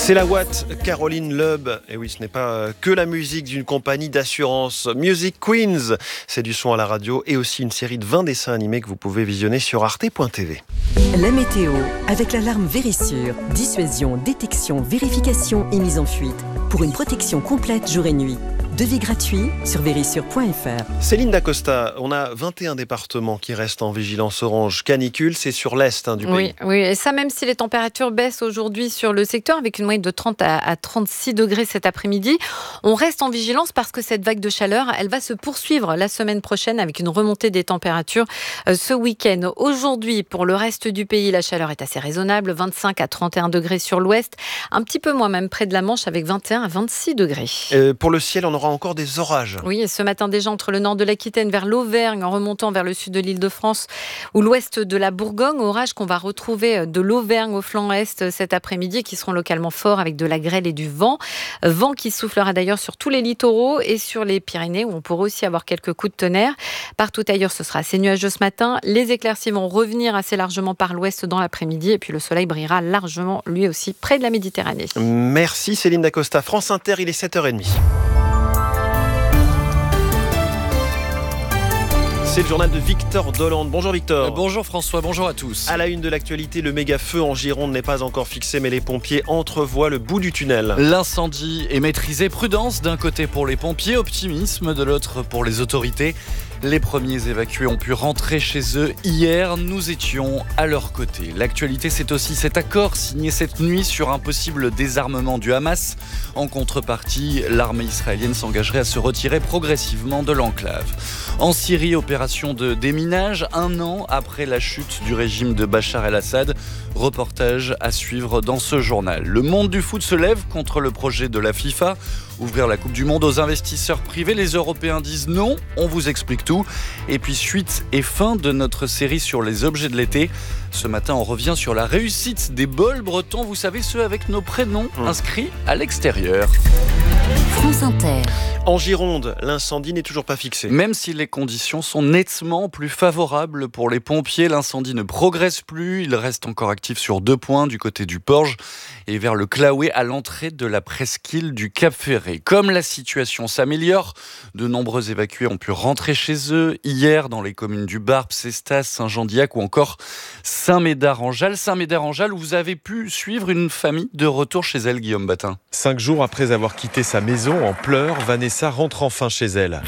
C'est la Watt, Caroline Loeb. Et oui, ce n'est pas que la musique d'une compagnie d'assurance. Music Queens, c'est du son à la radio et aussi une série de 20 dessins animés que vous pouvez visionner sur arte.tv. La météo, avec l'alarme Vérissure. Dissuasion, détection, vérification et mise en fuite. Pour une protection complète jour et nuit. Devis gratuit sur vérissure.fr. Céline Dacosta, on a 21 départements qui restent en vigilance orange canicule, c'est sur l'est du pays. Oui, et ça même si les températures baissent aujourd'hui sur le secteur avec une moyenne de 30 à 36 degrés cet après-midi. On reste en vigilance parce que cette vague de chaleur, elle va se poursuivre la semaine prochaine avec une remontée des températures ce week-end. Aujourd'hui, pour le reste du pays, la chaleur est assez raisonnable, 25 à 31 degrés sur l'ouest, un petit peu moins même près de la Manche avec 21 à 26 degrés. Pour le ciel, on aura encore des orages. Oui, et ce matin déjà entre le nord de l'Aquitaine vers l'Auvergne, en remontant vers le sud de l'Île-de-France ou l'ouest de la Bourgogne. Orages qu'on va retrouver de l'Auvergne au flanc est cet après-midi, qui seront localement forts avec de la grêle et du vent. Vent qui soufflera d'ailleurs sur tous les littoraux et sur les Pyrénées, où on pourra aussi avoir quelques coups de tonnerre. Partout ailleurs, ce sera assez nuageux ce matin. Les éclaircies vont revenir assez largement par l'ouest dans l'après-midi. Et puis le soleil brillera largement, lui aussi, près de la Méditerranée. Merci Céline Dacosta. France Inter, il est 7h30. C'est le journal de Victor Dolande. Bonjour Victor. Bonjour François, bonjour à tous. À la une de l'actualité, le méga feu en Gironde n'est pas encore fixé, mais les pompiers entrevoient le bout du tunnel. L'incendie est maîtrisé. Prudence d'un côté pour les pompiers, optimisme de l'autre pour les autorités. Les premiers évacués ont pu rentrer chez eux hier. Nous étions à leur côté. L'actualité, c'est aussi cet accord signé cette nuit sur un possible désarmement du Hamas. En contrepartie, l'armée israélienne s'engagerait à se retirer progressivement de l'enclave. En Syrie, opération de déminage, 1 an après la chute du régime de Bachar el-Assad. Reportage à suivre dans ce journal. Le monde du foot se lève contre le projet de la FIFA. Ouvrir la Coupe du Monde aux investisseurs privés. Les Européens disent non, on vous explique tout. Et puis suite et fin de notre série sur les objets de l'été. Ce matin, on revient sur la réussite des bols bretons. Vous savez, ceux avec nos prénoms inscrits à l'extérieur. France Inter. En Gironde, l'incendie n'est toujours pas fixé. Même si les conditions sont nettement plus favorables pour les pompiers, l'incendie ne progresse plus. Il reste encore actif sur 2 points, du côté du Porge et vers le Claouet, à l'entrée de la presqu'île du Cap-Ferré. Comme la situation s'améliore, de nombreux évacués ont pu rentrer chez eux hier dans les communes du Barp, Cestas, Saint-Jean-d'Iac ou encore Saint-Médard-en-Jalles. Saint-Médard-en-Jalles, où vous avez pu suivre une famille de retour chez elle, Guillaume Batin. 5 jours après avoir quitté sa maison en pleurs, Vanessa rentre enfin chez elle.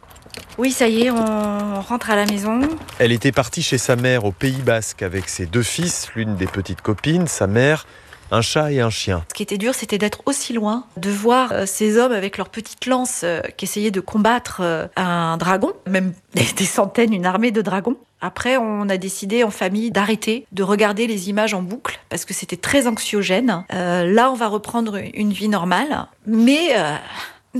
Oui, ça y est, on rentre à la maison. Elle était partie chez sa mère au Pays Basque avec ses 2 fils, l'une des petites copines, sa mère, un chat et un chien. Ce qui était dur, c'était d'être aussi loin, de voir ces hommes avec leurs petites lances qui essayaient de combattre un dragon, même des centaines, une armée de dragons. Après, on a décidé en famille d'arrêter de regarder les images en boucle parce que c'était très anxiogène. Là, on va reprendre une vie normale, mais